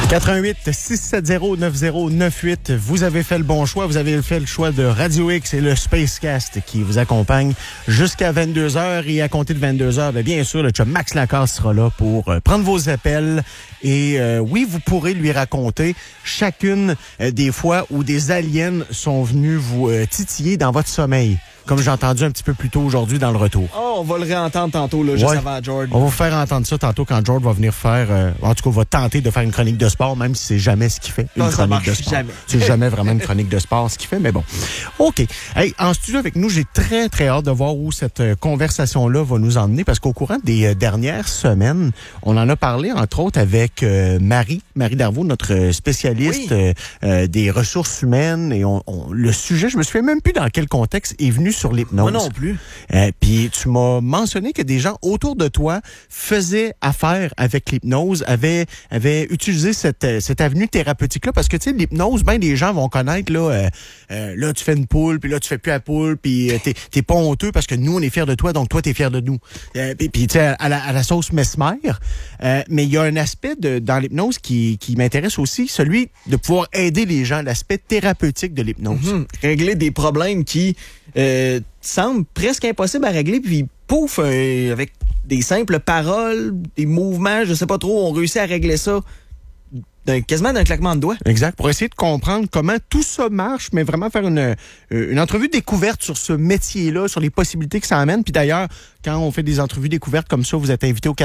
88-670-9098. Vous avez fait le bon choix. Vous avez fait le choix de Radio X et le Spacecast qui vous accompagne jusqu'à 22h. Et à compter de 22h, bien sûr, le chum Max Lacasse sera là pour prendre vos appels. Et oui, vous pourrez lui raconter chacune des fois où des aliens sont venus vous titiller dans votre sommeil. Comme j'ai entendu un petit peu plus tôt aujourd'hui dans le retour. Oh, on va le réentendre tantôt, là, juste avant George. On va vous faire entendre ça tantôt quand George va venir faire... en tout cas, va tenter de faire une chronique de sport, même si c'est jamais ce qu'il fait. Une chronique de sport. Jamais. C'est jamais vraiment une chronique de sport ce qu'il fait, mais bon. OK. Hey, en studio avec nous, j'ai très, très hâte de voir où cette conversation-là va nous emmener, parce qu'au courant des dernières semaines, on en a parlé, entre autres, avec Marie Darvaux, notre spécialiste des ressources humaines. Et le sujet, je me souviens même plus dans quel contexte, est venu sur l'hypnose. Moi non plus. Puis tu m'as mentionné que des gens autour de toi faisaient affaire avec l'hypnose, avaient utilisé cette avenue thérapeutique-là, parce que tu sais, l'hypnose, ben des gens vont connaître là tu fais une poule, puis là tu fais plus la poule, puis t'es pas honteux parce que nous on est fiers de toi, donc toi t'es fier de nous. Puis tu sais, à la sauce Mesmer. Mais il y a un aspect dans l'hypnose qui m'intéresse aussi, celui de pouvoir aider les gens, l'aspect thérapeutique de l'hypnose. Régler des problèmes qui semblent presque impossibles à régler, puis pouf, avec des simples paroles, des mouvements, je sais pas trop, on réussit à régler ça quasiment d'un claquement de doigts. Exact. Pour essayer de comprendre comment tout ça marche, mais vraiment faire une entrevue découverte sur ce métier-là, sur les possibilités que ça amène. Puis d'ailleurs, quand on fait des entrevues découvertes comme ça, vous êtes invité au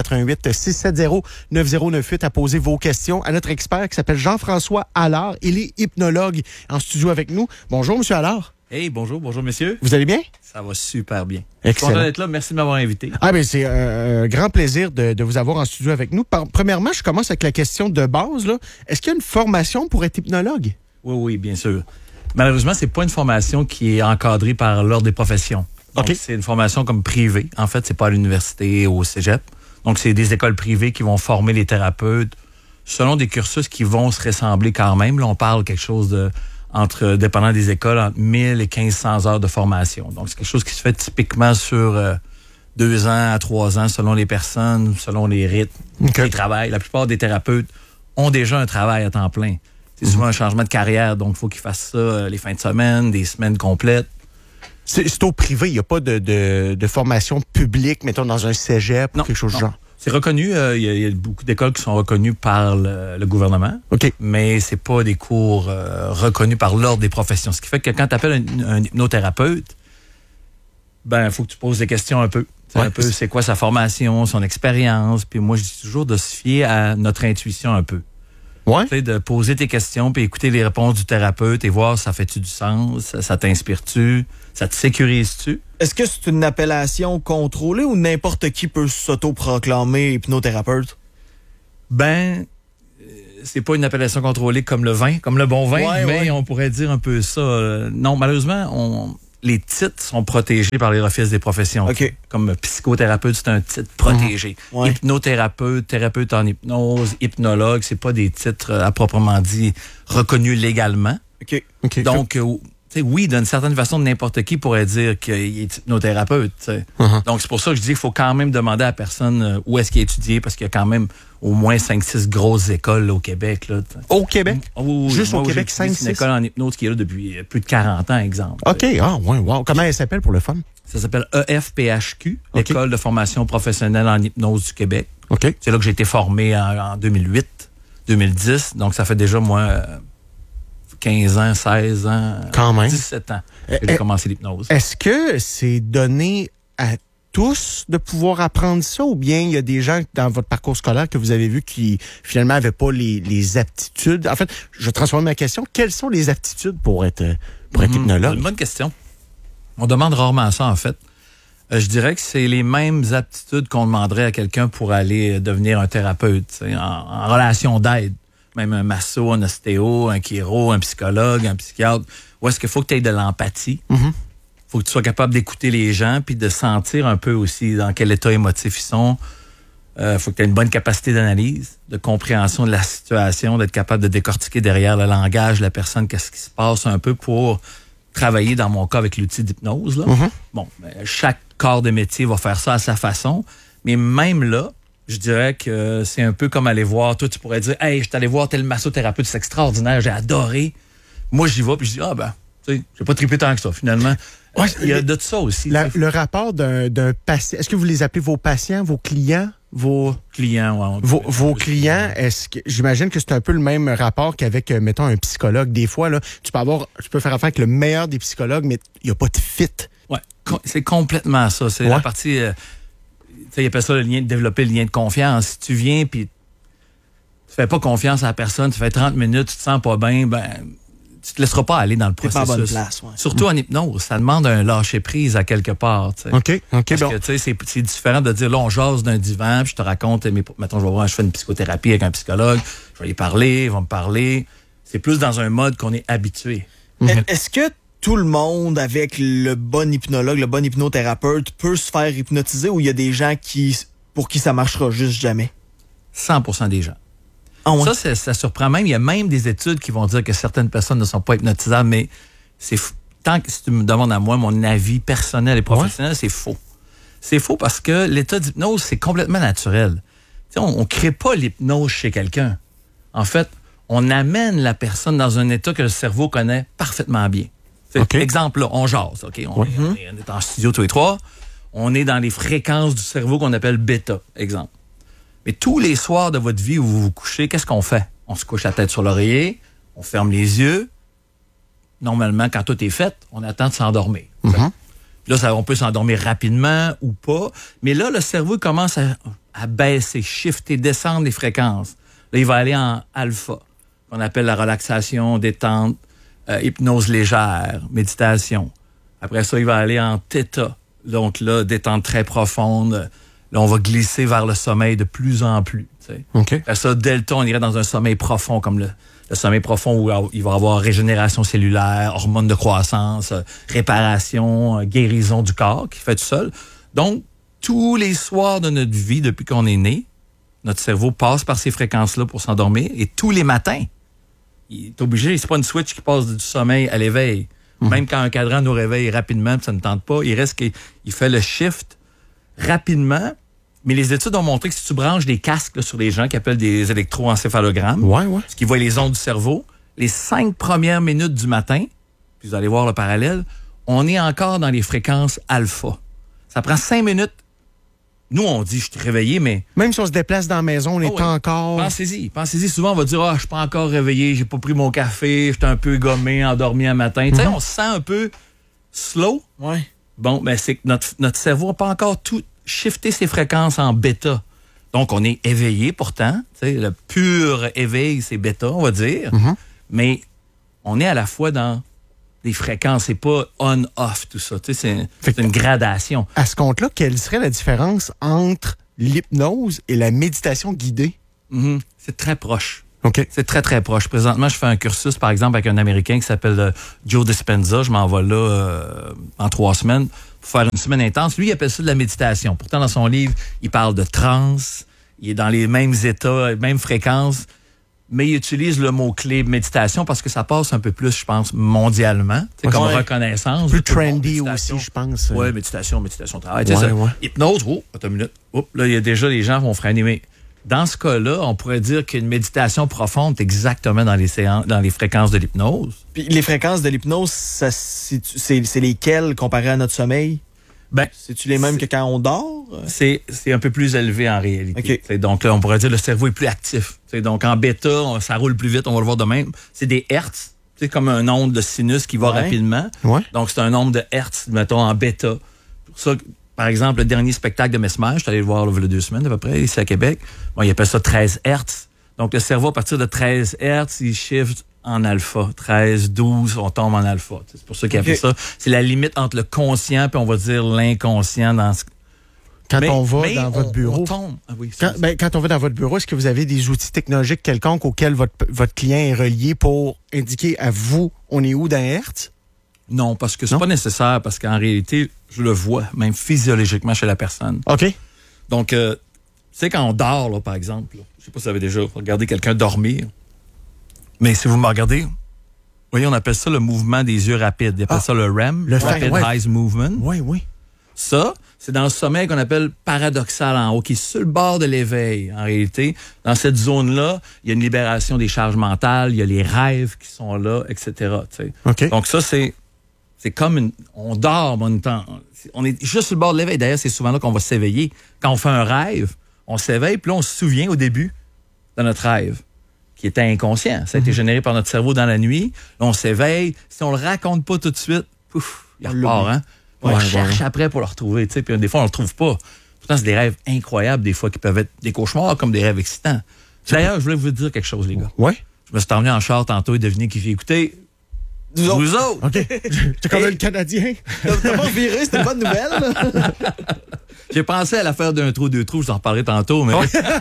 88-670-9098 à poser vos questions à notre expert qui s'appelle Jean-François Allard. Il est hypnologue en studio avec nous. Bonjour, Monsieur Allard. Hey, bonjour messieurs. Vous allez bien? Ça va super bien. Excellent. Content d'être là, merci de m'avoir invité. C'est un grand plaisir de vous avoir en studio avec nous. Premièrement, je commence avec la question de base, là. Est-ce qu'il y a une formation pour être hypnologue? Oui, bien sûr. Malheureusement, c'est pas une formation qui est encadrée par l'Ordre des professions. Donc, c'est une formation comme privée. En fait, c'est pas à l'université ou au cégep. Donc, c'est des écoles privées qui vont former les thérapeutes selon des cursus qui vont se ressembler quand même. Là, on parle quelque chose de... dépendant des écoles, entre 1000 et 1500 heures de formation. Donc, c'est quelque chose qui se fait typiquement sur 2 ans à 3 ans, selon les personnes, selon les rythmes, les travails. La plupart des thérapeutes ont déjà un travail à temps plein. C'est souvent un changement de carrière, donc il faut qu'ils fassent ça les fins de semaine, des semaines complètes. C'est au privé, il n'y a pas de formation publique, mettons, dans un cégep ou quelque chose du genre? C'est reconnu. Il y a beaucoup d'écoles qui sont reconnues par le gouvernement, mais c'est pas des cours reconnus par l'Ordre des professions. Ce qui fait que quand tu appelles un hypnothérapeute, il faut que tu poses des questions un peu. Un peu, c'est quoi sa formation, son expérience. Puis moi, je dis toujours de se fier à notre intuition un peu. Ouais. De poser tes questions, puis écouter les réponses du thérapeute et voir ça fait-tu du sens, ça t'inspire-tu, ça te sécurise-tu. Est-ce que c'est une appellation contrôlée ou n'importe qui peut s'auto-proclamer hypnothérapeute? C'est pas une appellation contrôlée comme le vin, comme le bon vin, mais on pourrait dire un peu ça. Non, malheureusement, les titres sont protégés par les offices des professions. Comme psychothérapeute, c'est un titre protégé. Hypnothérapeute, thérapeute en hypnose, hypnologue, c'est pas des titres à proprement dit reconnus légalement. Donc, oui, d'une certaine façon, n'importe qui pourrait dire qu'il est hypnothérapeute. Donc, c'est pour ça que je dis qu'il faut quand même demander à la personne où est-ce qu'il a étudié, parce qu'il y a quand même au moins 5-6 grosses écoles là, au Québec. Là. Au Québec? Oui, juste au Québec, 5-6? C'est une école en hypnose qui est là depuis plus de 40 ans, exemple. Wow. Comment elle s'appelle pour le fun? Ça s'appelle EFPHQ, École de formation professionnelle en hypnose du Québec. C'est là que j'ai été formé en 2008-2010. Donc, ça fait déjà, moi... 15 ans, 16 ans, quand même. 17 ans que j'ai commencé l'hypnose. Est-ce que c'est donné à tous de pouvoir apprendre ça, ou bien il y a des gens dans votre parcours scolaire que vous avez vu qui finalement n'avaient pas les aptitudes? En fait, je transforme ma question. Quelles sont les aptitudes pour être hypnologue? C'est une bonne question. On demande rarement ça, en fait. Je dirais que c'est les mêmes aptitudes qu'on demanderait à quelqu'un pour aller devenir un thérapeute, en relation d'aide. Même un masso, un ostéo, un chiro, un psychologue, un psychiatre. Où est-ce qu'il faut que tu aies de l'empathie? Faut que tu sois capable d'écouter les gens puis de sentir un peu aussi dans quel état émotif ils sont. Faut que tu aies une bonne capacité d'analyse, de compréhension de la situation, d'être capable de décortiquer derrière le langage de la personne qu'est-ce qui se passe un peu pour travailler, dans mon cas, avec l'outil d'hypnose. Là. Chaque corps de métier va faire ça à sa façon, mais même là, je dirais que c'est un peu comme aller voir, toi tu pourrais dire, hey, je suis allé voir tel massothérapeute, c'est extraordinaire, j'ai adoré. Moi j'y vais puis je dis, tu sais, j'ai pas trippé tant que ça finalement. Ouais, il y a de ça aussi. Le rapport d'un patient, est-ce que vous les appelez vos patients, vos clients? Vos clients, vos clients, est-ce que j'imagine que c'est un peu le même rapport qu'avec, mettons, un psychologue. Des fois, là, tu peux faire affaire avec le meilleur des psychologues, mais il n'y a pas de fit. Ouais, c'est complètement ça. C'est la partie, ils appellent ça développer le lien de confiance. Si tu viens puis tu fais pas confiance à la personne, tu fais 30 minutes, tu te sens pas bien, tu te laisseras pas aller dans le processus. Pas à bonne place, ouais. Surtout en hypnose, ça demande un lâcher-prise à quelque part. T'sais. OK. Parce que c'est différent de dire, là, on jase d'un divan, puis je te raconte, mettons, je fais une psychothérapie avec un psychologue, je vais lui parler, il va me parler. C'est plus dans un mode qu'on est habitué. Est-ce que tout le monde, avec le bon hypnologue, le bon hypnothérapeute, peut se faire hypnotiser ou il y a des gens pour qui ça marchera juste jamais? 100% des gens. Ah ouais. Ça surprend même. Il y a même des études qui vont dire que certaines personnes ne sont pas hypnotisables, mais tant que si tu me demandes à moi, mon avis personnel et professionnel, c'est faux. C'est faux parce que l'état d'hypnose, c'est complètement naturel. T'sais, on ne crée pas l'hypnose chez quelqu'un. En fait, on amène la personne dans un état que le cerveau connaît parfaitement bien. Exemple, là, on jase. Okay? On est en studio tous les trois. On est dans les fréquences du cerveau qu'on appelle bêta, exemple. Mais tous les soirs de votre vie où vous vous couchez, qu'est-ce qu'on fait? On se couche la tête sur l'oreiller, on ferme les yeux. Normalement, quand tout est fait, on attend de s'endormir. Là, on peut s'endormir rapidement ou pas. Mais là, le cerveau commence à baisser, shifter, descendre les fréquences. Là, il va aller en alpha, qu'on appelle la relaxation, détente, hypnose légère, méditation. Après ça, il va aller en theta. Donc là, détente très profonde. Là, on va glisser vers le sommeil de plus en plus. Après ça, delta, on irait dans un sommeil profond, comme le sommeil profond où il va y avoir régénération cellulaire, hormones de croissance, réparation, guérison du corps qui fait tout seul. Donc, tous les soirs de notre vie, depuis qu'on est né, notre cerveau passe par ces fréquences-là pour s'endormir. Et tous les matins, il est obligé, c'est pas une switch qui passe du sommeil à l'éveil. Même quand un cadran nous réveille rapidement, ça ne tente pas, il reste qu'il fait le shift rapidement. Mais les études ont montré que si tu branches des casques là, sur les gens qui appellent des électroencéphalogrammes, ce qui voit les ondes du cerveau, les 5 premières minutes du matin, puis vous allez voir le parallèle, on est encore dans les fréquences alpha. Ça prend 5 minutes. Nous, on dit, je suis réveillé, mais... Même si on se déplace dans la maison, on est encore... Pensez-y. Souvent, on va dire, je suis pas encore réveillé, j'ai pas pris mon café, j'étais un peu gommé, endormi un matin. Tu sais, on se sent un peu slow. Ouais. Bon, c'est que notre cerveau n'a pas encore tout shifté ses fréquences en bêta. Donc, on est éveillé pourtant. Tu sais, le pur éveil, c'est bêta, on va dire. Mais on est à la fois dans des fréquences. C'est pas on-off, tout ça. Tu sais, c'est une gradation. À ce compte-là, quelle serait la différence entre l'hypnose et la méditation guidée? C'est très proche. Okay. C'est très, très proche. Présentement, je fais un cursus, par exemple, avec un Américain qui s'appelle Joe Dispenza. Je m'en vais là en 3 semaines pour faire une semaine intense. Lui, il appelle ça de la méditation. Pourtant, dans son livre, il parle de transe. Il est dans les mêmes états, les mêmes fréquences. Mais il utilise le mot-clé méditation parce que ça passe un peu plus, je pense, mondialement. C'est comme reconnaissance. Plus trendy aussi, je pense. Oui, méditation, travail. Hypnose, attends une minute. Là, il y a déjà les gens qui vont freiner. Mais dans ce cas-là, on pourrait dire qu'une méditation profonde est exactement dans les fréquences de l'hypnose. Puis les fréquences de l'hypnose, c'est lesquelles comparées à notre sommeil? C'est-tu les mêmes que quand on dort? C'est un peu plus élevé en réalité. Okay. Donc là, on pourrait dire que le cerveau est plus actif. Donc en bêta, ça roule plus vite, on va le voir de même. C'est des hertz, c'est comme un onde de sinus qui va rapidement. Donc c'est un nombre de hertz, mettons, en bêta. Pour ça, par exemple, le dernier spectacle de Mesmer, je suis allé le voir il y a 2 semaines à peu près, ici à Québec. Il appelle ça 13 hertz. Donc le cerveau, à partir de 13 hertz, il shift en alpha. 13, 12, on tombe en alpha. C'est pour ça qu'il appelle ça. C'est la limite entre le conscient et on va dire l'inconscient dans ce... Quand on va dans votre bureau, on tombe. Quand on va dans votre bureau, est-ce que vous avez des outils technologiques quelconques auxquels votre client est relié pour indiquer à vous, on est où dans Hertz? Non, parce que c'est pas nécessaire, parce qu'en réalité, je le vois, même physiologiquement chez la personne. OK. Donc, tu sais, quand on dort, là, par exemple, je sais pas si vous avez déjà regardé quelqu'un dormir, mais si vous me regardez, vous voyez, on appelle ça le mouvement des yeux rapides. On appelle ça le REM, le Rapid Eye Movement. Oui. Ça, C'est dans le sommeil qu'on appelle paradoxal en haut, qui est sur le bord de l'éveil, en réalité. Dans cette zone-là, il y a une libération des charges mentales, il y a les rêves qui sont là, etc. Tu sais. OK. Donc ça, c'est comme on dort en même temps. On est juste sur le bord de l'éveil. D'ailleurs, c'est souvent là qu'on va s'éveiller. Quand on fait un rêve, on s'éveille, puis là, on se souvient au début de notre rêve, qui était inconscient. Ça a été généré par notre cerveau dans la nuit. Là, on s'éveille. Si on le raconte pas tout de suite, pouf, il repart, hein? On cherche après pour le retrouver, tu sais. Puis des fois, on le trouve pas. Pourtant, c'est des rêves incroyables, des fois, qui peuvent être des cauchemars comme des rêves excitants. D'ailleurs, je voulais vous dire quelque chose, les gars. Oui. Je me suis emmené en char tantôt et devinez qui j'ai écouté. Vous autres. OK. T'es comme le Canadien. T'as pas viré, c'était une bonne nouvelle. Là. J'ai pensé à l'affaire d'un trou, deux trous, je vous en reparlerai tantôt, mais.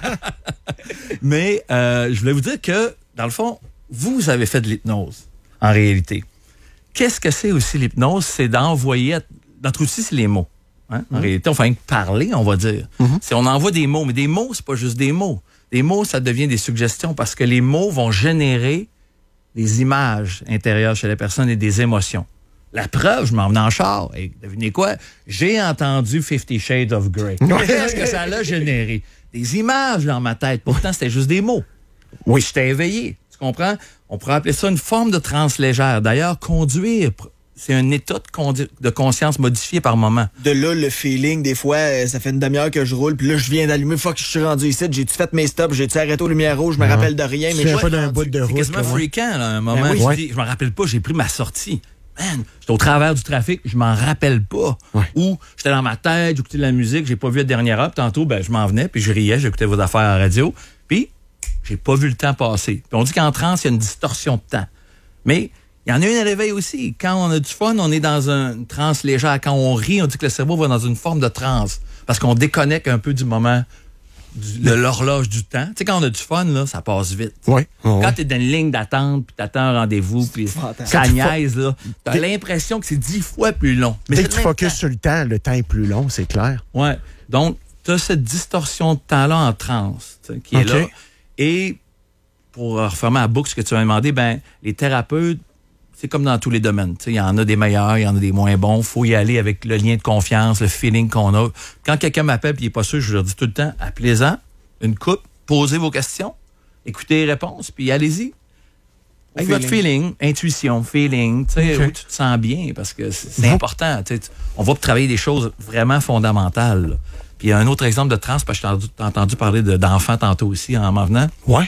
Mais je voulais vous dire que, dans le fond, vous avez fait de l'hypnose, en réalité. Qu'est-ce que c'est aussi l'hypnose? C'est d'envoyer. Notre outil, c'est les mots. Hein? En réalité, on fait rien que parler, on va dire. C'est on envoie des mots, mais des mots, c'est pas juste des mots. Des mots, ça devient des suggestions parce que les mots vont générer des images intérieures chez la personne et des émotions. La preuve, je m'en venais en char. Et devinez quoi? J'ai entendu 50 Shades of Grey. Qu'est-ce que ça l'a généré? Des images dans ma tête. Pourtant, c'était juste des mots. Oui, j'étais éveillé. Tu comprends? On pourrait appeler ça une forme de transe légère. D'ailleurs, conduire, c'est un état de conscience modifié par moment. De là, le feeling, des fois, ça fait une demi-heure que je roule, puis là, je viens d'allumer, fuck, je suis rendu ici, j'ai-tu fait mes stops, j'ai-tu arrêté aux lumières rouges, je me rappelle de rien, mais je suis pas d'un bout de route. C'est quasiment fréquent, là, un moment. Ben oui. Je me rappelle pas, j'ai pris ma sortie. Man, j'étais au travers du trafic, je m'en rappelle pas. Ouais. Ou j'étais dans ma tête, j'écoutais de la musique, j'ai pas vu la dernière heure, puis tantôt, je m'en venais, puis je riais, j'écoutais vos affaires à la radio, puis j'ai pas vu le temps passer. Puis on dit qu'en transe, il y a une distorsion de temps. Mais il y en a une à l'éveil aussi. Quand on a du fun, on est dans une transe légère. Quand on rit, on dit que le cerveau va dans une forme de transe. Parce qu'on déconnecte un peu du moment, de l'horloge du temps. Tu sais, quand on a du fun, là, ça passe vite. Oui. Quand t'es dans une ligne d'attente, puis t'attends un rendez-vous, puis ça niaise, là, t'as l'impression que c'est 10 fois plus long. Mais dès que tu focuses sur le temps est plus long, c'est clair. Ouais. Donc, t'as cette distorsion de temps-là en transe, qui est là. Et pour refermer à boucle ce que tu m'as demandé, les thérapeutes, c'est comme dans tous les domaines. Il y en a des meilleurs, il y en a des moins bons. Il faut y aller avec le lien de confiance, le feeling qu'on a. Quand quelqu'un m'appelle et il n'est pas sûr, je leur dis tout le temps, appelez-en, une coupe, posez vos questions, écoutez les réponses, puis allez-y. Avec votre feeling, intuition, feeling, où tu te sens bien, parce que c'est important. On va travailler des choses vraiment fondamentales. Là. Puis il y a un autre exemple de transe, parce que je t'ai entendu parler d'enfants tantôt aussi en m'en venant. Ouais.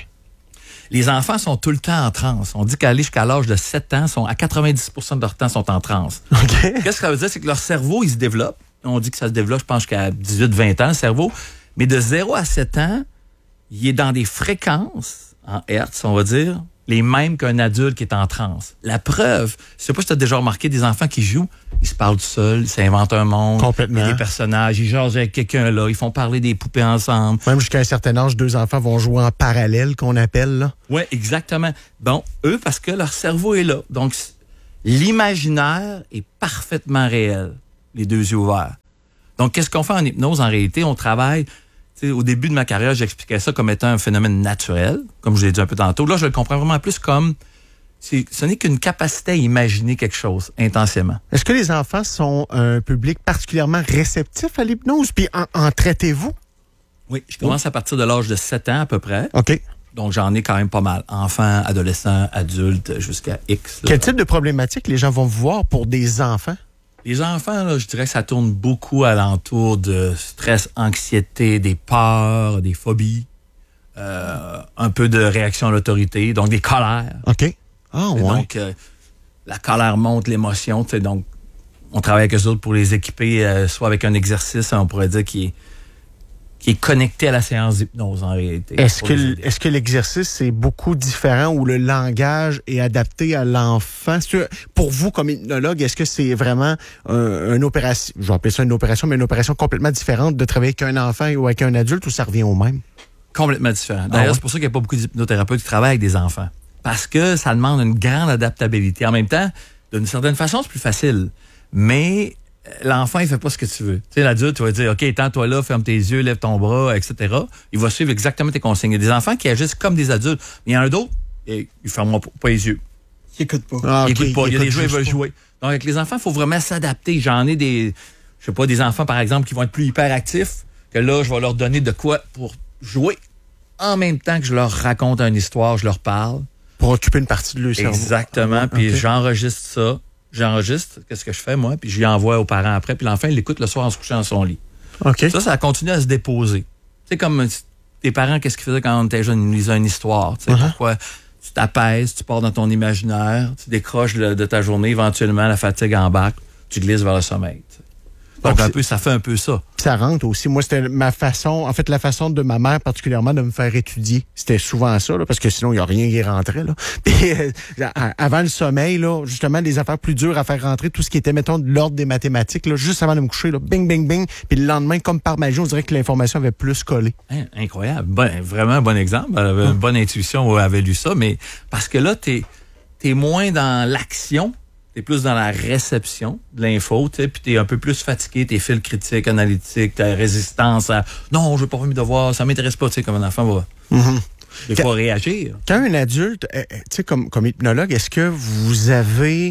Les enfants sont tout le temps en transe. On dit qu'aller jusqu'à l'âge de 7 ans, à 90% de leur temps, sont en transe. Okay. Qu'est-ce que ça veut dire? C'est que leur cerveau, il se développe. On dit que ça se développe, je pense, jusqu'à 18-20 ans, le cerveau. Mais de 0 à 7 ans, il est dans des fréquences, en hertz, on va dire, les mêmes qu'un adulte qui est en transe. La preuve, je sais pas si tu as déjà remarqué des enfants qui jouent, ils se parlent tout seuls, ils s'inventent un monde. Complètement. Il y a des personnages, ils jasent avec quelqu'un là, ils font parler des poupées ensemble. Même jusqu'à un certain âge, 2 enfants vont jouer en parallèle, qu'on appelle, là. Oui, exactement. Bon, eux, parce que leur cerveau est là. Donc, l'imaginaire est parfaitement réel, les 2 yeux ouverts. Donc, qu'est-ce qu'on fait en hypnose? En réalité, on travaille. Au début de ma carrière, j'expliquais ça comme étant un phénomène naturel, comme je l'ai dit un peu tantôt. Là, je le comprends vraiment plus comme ce n'est qu'une capacité à imaginer quelque chose intensément. Est-ce que les enfants sont un public particulièrement réceptif à l'hypnose? Puis en traitez-vous? Oui, je commence à partir de l'âge de 7 ans à peu près. OK. Donc, j'en ai quand même pas mal. Enfants, adolescents, adultes, jusqu'à X. Là. Quel type de problématique les gens vont voir pour des enfants? Les enfants, là, je dirais que ça tourne beaucoup alentour de stress, anxiété, des peurs, des phobies, un peu de réaction à l'autorité, donc des colères. OK. Ah, ouais. Donc, la colère monte, l'émotion, tu sais, donc on travaille avec eux autres pour les équiper, soit avec un exercice, on pourrait dire, qui est connecté à la séance d'hypnose, en réalité. Est-ce que l'exercice est beaucoup différent ou le langage est adapté à l'enfant? Pour vous, comme hypnologue, est-ce que c'est vraiment une opération, je vais appeler ça une opération, mais une opération complètement différente de travailler avec un enfant ou avec un adulte, ou ça revient au même? Complètement différent. D'ailleurs, c'est pour ça qu'il n'y a pas beaucoup d'hypnothérapeutes qui travaillent avec des enfants. Parce que ça demande une grande adaptabilité. En même temps, d'une certaine façon, c'est plus facile. Mais l'enfant, il fait pas ce que tu veux. Tu sais, l'adulte, tu vas dire, OK, tends-toi là, ferme tes yeux, lève ton bras, etc. Il va suivre exactement tes consignes. Il y a des enfants qui agissent comme des adultes. Mais il y en a d'autres, ils ne fermeront pas les yeux. Ils n'écoutent pas. Ah, Ils n'écoutent pas. Il y a des jeux, ils veulent pas. jouer. Donc, avec les enfants, il faut vraiment s'adapter. J'en ai des... je sais pas, des enfants, par exemple, qui vont être plus hyperactifs, que là, je vais leur donner de quoi pour jouer en même temps que je leur raconte une histoire, je leur parle. Pour occuper une partie de leur cerveau. Exactement. Puis j'enregistre ça. J'enregistre, qu'est-ce que je fais, moi, puis je lui envoie aux parents après, puis l'enfant, il l'écoute le soir en se couchant dans son lit. OK. Ça continue à se déposer. C'est comme tes parents, qu'est-ce qu'ils faisaient quand on était jeune? Ils nous lisaient une histoire. Pourquoi tu t'apaises, tu pars dans ton imaginaire, tu décroches de ta journée, éventuellement, la fatigue embarque, tu glisses vers le sommeil. Donc, ça fait un peu ça. Ça rentre aussi. Moi, c'était ma façon, en fait, la façon de ma mère particulièrement de me faire étudier. C'était souvent ça, là, parce que sinon, il n'y a rien qui rentrait. Là. Puis, avant le sommeil, là, justement, des affaires plus dures à faire rentrer, tout ce qui était, mettons, de l'ordre des mathématiques, là, juste avant de me coucher, là, bing, bing, bing. Puis le lendemain, comme par magie, on dirait que l'information avait plus collé. Incroyable. Vraiment un bon exemple. Elle avait une bonne intuition où elle avait lu ça, mais parce que là, t'es moins dans l'action. T'es plus dans la réception de l'info, tu sais, puis t'es un peu plus fatigué, tes fils critiques, analytiques, ta résistance à « Non, je veux pas faire mes devoirs, ça m'intéresse pas », tu sais, comme un enfant va des fois réagir. Quand un adulte, tu sais, comme hypnologue, est-ce que vous avez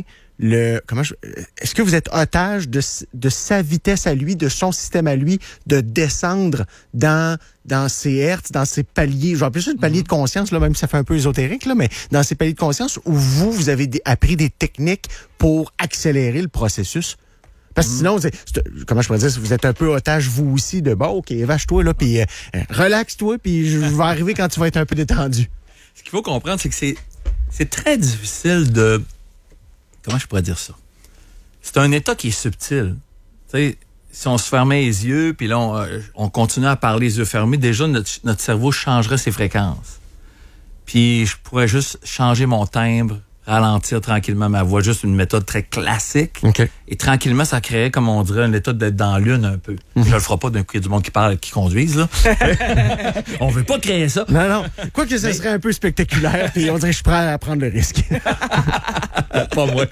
est-ce que vous êtes otage de sa vitesse à lui, de son système à lui, de descendre dans ses hertz, dans ses paliers, je vais appeler ça le palier de conscience, là, même si ça fait un peu ésotérique, là, mais dans ces paliers de conscience où vous avez appris des techniques pour accélérer le processus? Parce que sinon, comment je pourrais dire, vous êtes un peu otage, vous aussi, de bon, OK, vache-toi, là, puis relaxe-toi, puis je vais arriver quand tu vas être un peu détendu. Ce qu'il faut comprendre, c'est que c'est très difficile de... Comment je pourrais dire ça? C'est un état qui est subtil. Tu sais, si on se fermait les yeux, puis là, on continue à parler les yeux fermés, déjà, notre cerveau changerait ses fréquences. Puis, je pourrais juste changer mon timbre, ralentir tranquillement ma voix, juste une méthode très classique. Okay. Et tranquillement, ça créait, comme on dirait, une état d'être dans l'une un peu. Je le ferai pas d'un coup, il y a du monde qui parle, qui conduise, là. On veut pas créer ça. Non. Quoique ça serait un peu spectaculaire, puis on dirait que je suis prêt à prendre le risque. Pas moi.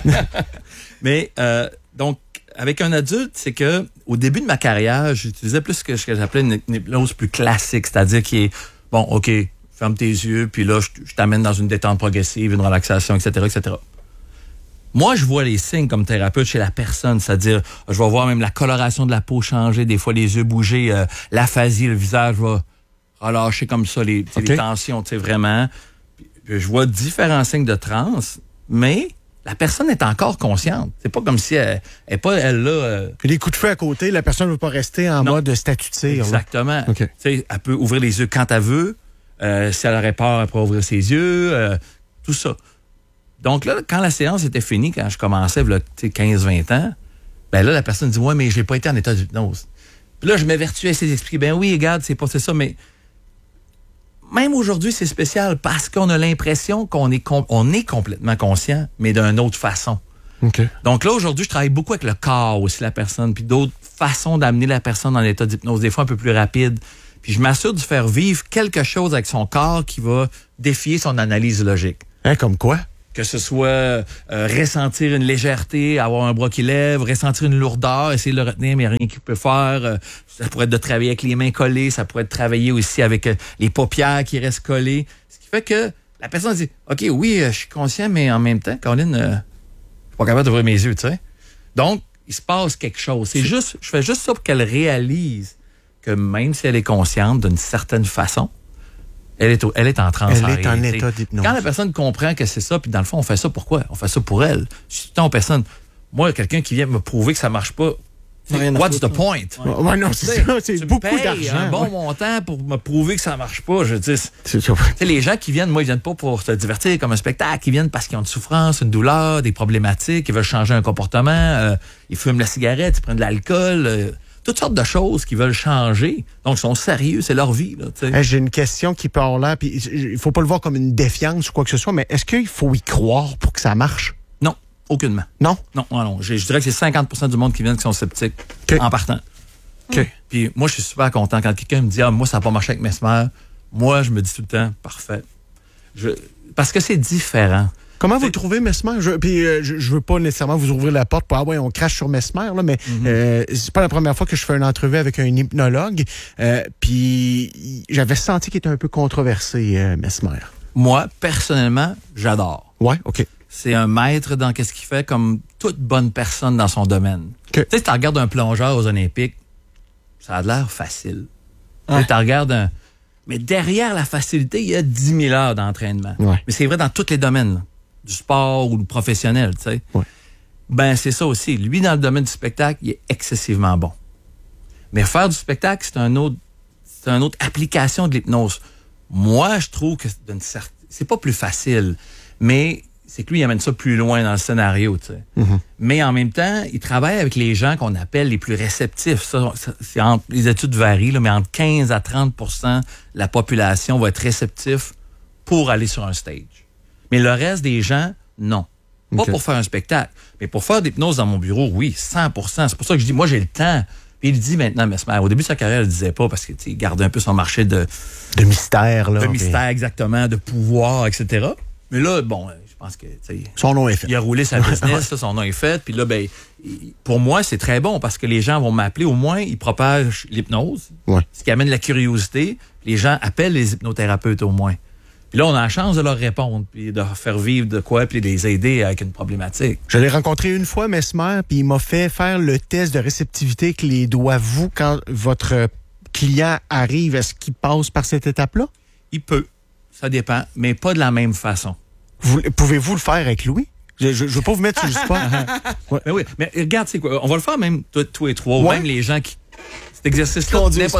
Mais, donc, avec un adulte, c'est que au début de ma carrière, j'utilisais plus ce que j'appelais une hypnose plus classique, c'est-à-dire qui est, bon, OK, ferme tes yeux, puis là, je t'amène dans une détente progressive, une relaxation, etc., etc. Moi, je vois les signes comme thérapeute chez la personne, c'est-à-dire, je vais voir même la coloration de la peau changer, des fois les yeux bouger, l'aphasie, le visage va relâcher comme ça, les tensions, tu sais, vraiment. Puis, je vois différents signes de transe, mais la personne est encore consciente. C'est pas comme si elle est pas, elle là... Puis les coups de feu à côté, la personne ne veut pas rester en mode statut de tir. Exactement. Okay. Tu sais, elle peut ouvrir les yeux quand elle veut. Si elle aurait peur, elle pourrait ouvrir ses yeux. Tout ça. Donc là, quand la séance était finie, quand je commençais, là, 15-20 ans, ben là, la personne dit « Ouais, mais j'ai pas été en état d'hypnose. » Puis là, je m'évertuais à essayer d'expliquer « Ben oui, regarde, c'est pas ça. » Mais même aujourd'hui, c'est spécial parce qu'on a l'impression qu'on est, on est complètement conscient, mais d'une autre façon. Okay. Donc là, aujourd'hui, je travaille beaucoup avec le corps aussi, la personne, puis d'autres façons d'amener la personne dans l'état d'hypnose, des fois un peu plus rapide. Puis je m'assure de faire vivre quelque chose avec son corps qui va défier son analyse logique. Hein, comme quoi? Que ce soit ressentir une légèreté, avoir un bras qui lève, ressentir une lourdeur, essayer de le retenir, mais il n'y a rien qu'il peut faire. Ça pourrait être de travailler avec les mains collées, ça pourrait être de travailler aussi avec les paupières qui restent collées. Ce qui fait que la personne dit « OK, oui, je suis conscient, mais en même temps, Caroline, je suis pas capable d'ouvrir mes yeux, tu sais. » Donc, il se passe quelque chose. Je fais juste ça pour qu'elle réalise que même si elle est consciente d'une certaine façon, elle est en transe. Elle est en état d'hypnose. Quand la personne comprend que c'est ça, puis dans le fond, on fait ça pourquoi? On fait ça pour elle. Je suis tout le temps aux personnes. Moi, quelqu'un qui vient me prouver que ça marche pas, what's the point? Ouais, non, c'est ça. C'est beaucoup d'argent. Un bon montant pour me prouver que ça marche pas. Je dis, c'est les gens qui viennent, moi, ils viennent pas pour se divertir comme un spectacle. Ils viennent parce qu'ils ont une souffrance, une douleur, des problématiques, ils veulent changer un comportement. Ils fument la cigarette, ils prennent de l'alcool. Toutes sortes de choses qu'ils veulent changer. Donc, ils sont sérieux, c'est leur vie. Là, j'ai une question qui part là, puis il faut pas le voir comme une défiance ou quoi que ce soit, mais est-ce qu'il faut y croire pour que ça marche? Non, aucunement. Non? Non. Je dirais que c'est 50% du monde qui viennent qui sont sceptiques en partant. Okay. Puis moi, je suis super content quand quelqu'un me dit « Ah, moi, ça n'a pas marché avec Mesmer. » Moi, je me dis tout le temps « Parfait. » Parce que c'est différent. Comment vous trouvez Mesmer? Je veux pas nécessairement vous ouvrir la porte pour on crache sur Mesmer, là, mais c'est pas la première fois que je fais une entrevue avec un hypnologue. Puis j'avais senti qu'il était un peu controversé, Mesmer. Moi, personnellement, j'adore. Ouais, OK. C'est un maître dans qu'est-ce qu'il fait, comme toute bonne personne dans son domaine. Tu sais, si tu regardes un plongeur aux Olympiques, ça a l'air facile. Ouais. Tu regardes mais derrière la facilité, il y a 10 000 heures d'entraînement. Ouais. Mais c'est vrai dans tous les domaines, là, du sport ou du professionnel, tu sais. Ouais. Ben, c'est ça aussi. Lui, dans le domaine du spectacle, il est excessivement bon. Mais faire du spectacle, c'est une autre application de l'hypnose. Moi, je trouve que c'est pas plus facile, mais c'est que lui, il amène ça plus loin dans le scénario, tu sais. Mm-hmm. Mais en même temps, il travaille avec les gens qu'on appelle les plus réceptifs. Ça, les études varient, là, mais entre 15 à 30 % de la population va être réceptif pour aller sur un stage. Mais le reste des gens, non. Pas pour faire un spectacle, mais pour faire de l'hypnose dans mon bureau, oui, 100 %. C'est pour ça que je dis, moi, j'ai le temps. Puis il dit maintenant, Mesmer, au début de sa carrière, il le disait pas parce que il gardait un peu son marché de mystère, là. De mystère, exactement, de pouvoir, etc. Mais là, bon, je pense que son nom est fait. Il a roulé sa business, là, son nom est fait. Puis là, ben, pour moi, c'est très bon parce que les gens vont m'appeler. Au moins, ils propagent l'hypnose, ce qui amène la curiosité. Les gens appellent les hypnothérapeutes au moins. Puis là, on a la chance de leur répondre, puis de leur faire vivre de quoi, puis de les aider avec une problématique. Je l'ai rencontré une fois, Mesmer, puis il m'a fait faire le test de réceptivité que les doigts, vous, quand votre client arrive, est-ce qu'il passe par cette étape-là? Il peut, ça dépend, mais pas de la même façon. Pouvez-vous le faire avec Louis? Je ne veux pas vous mettre sur le spot. Ouais. Mais oui, mais regarde, c'est quoi? On va le faire même tous et trois, ou même les gens qui... Cet exercice-là,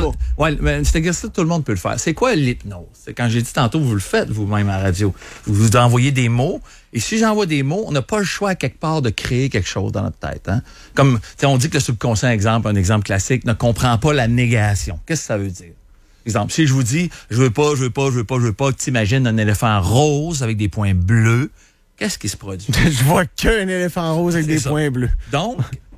cet exercice, tout le monde peut le faire. C'est quoi l'hypnose? C'est quand j'ai dit tantôt, vous le faites vous-même à la radio. Vous envoyez des mots. Et si j'envoie des mots, on n'a pas le choix à quelque part de créer quelque chose dans notre tête. Hein? Comme, on dit que le subconscient, un exemple classique, ne comprend pas la négation. Qu'est-ce que ça veut dire? Exemple, si je vous dis, je veux pas que tu imagines un éléphant rose avec des points bleus, qu'est-ce qui se produit? Je vois qu'un éléphant rose avec des points bleus. Donc,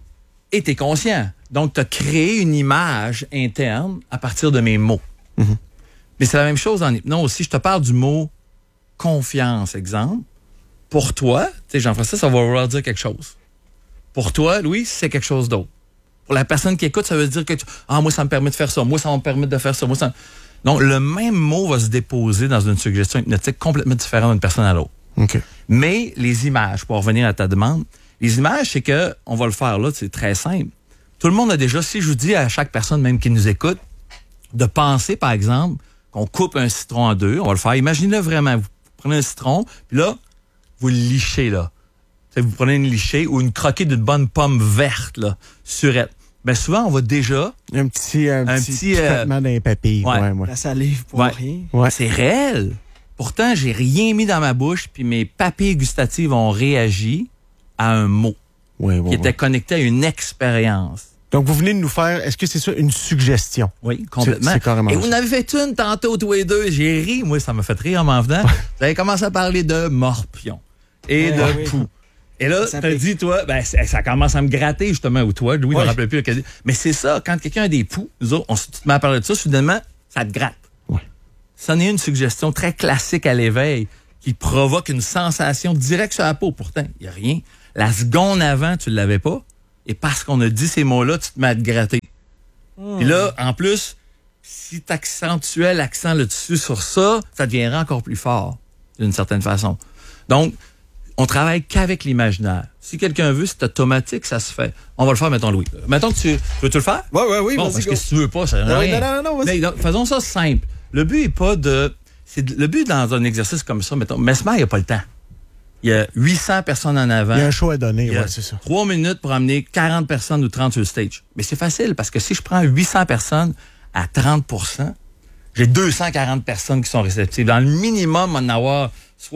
et t'es conscient. Donc, tu as créé une image interne à partir de mes mots. Mm-hmm. Mais c'est la même chose en hypnose. Si je te parle du mot confiance, exemple, pour toi, tu sais, Jean-François, ça va vouloir dire quelque chose. Pour toi, Louis, c'est quelque chose d'autre. Pour la personne qui écoute, ça veut dire que moi, ça me permet de faire ça. Moi, ça va me permettre de faire ça. Donc, le même mot va se déposer dans une suggestion hypnotique complètement différente d'une personne à l'autre. Okay. Mais les images, pour revenir à ta demande, les images, c'est que, on va le faire là, c'est très simple. Tout le monde a déjà, si je vous dis à chaque personne même qui nous écoute, de penser, par exemple, qu'on coupe un citron en deux, on va le faire. Imaginez-le vraiment. Vous prenez un citron, puis là, vous le lichez, là. T'sais, vous prenez une lichée ou une croquée d'une bonne pomme verte, là, surette. Ben souvent, on va déjà... Un petit traitement d'un papille. Ouais. La salive pour rien. Ouais. C'est réel. Pourtant, j'ai rien mis dans ma bouche, puis mes papilles gustatives ont réagi à un mot qui était connecté à une expérience. Donc, vous venez de nous faire, est-ce que c'est ça, une suggestion? Oui, complètement. C'est carrément et vous en avez fait une tantôt, tous les deux. J'ai ri. Moi, ça m'a fait rire en m'en venant. Vous avez commencé à parler de morpion et de poux. Et là, t'as dit, toi, ben, ça commence à me gratter, justement, ou toi, Louis ne me rappelait plus. Mais c'est ça, quand quelqu'un a des poux, nous autres, on se met à parler de ça, soudainement, ça te gratte. Ouais. Ça n'est une suggestion très classique à l'éveil qui provoque une sensation directe sur la peau. Pourtant, il n'y a rien. La seconde avant, tu ne l'avais pas. Et parce qu'on a dit ces mots-là, tu te mets à te gratter. Puis là, en plus, si tu accentuais l'accent là-dessus sur ça, ça deviendrait encore plus fort, d'une certaine façon. Donc, on travaille qu'avec l'imaginaire. Si quelqu'un veut, c'est automatique, ça se fait. On va le faire, mettons, Louis. Mettons que tu veux-tu le faire? Oui, bon, parce que si tu veux pas, ça n'a rien. Non, mais, donc, faisons ça simple. Le but est pas de... le but dans un exercice comme ça, mettons, Mesmer, il n'y a pas le temps. Il y a 800 personnes en avant. Il y a un show à donner, c'est ça. 3 minutes pour amener 40 personnes ou 30 sur le stage. Mais c'est facile, parce que si je prends 800 personnes à 30 %, j'ai 240 personnes qui sont réceptives. Dans le minimum, en avoir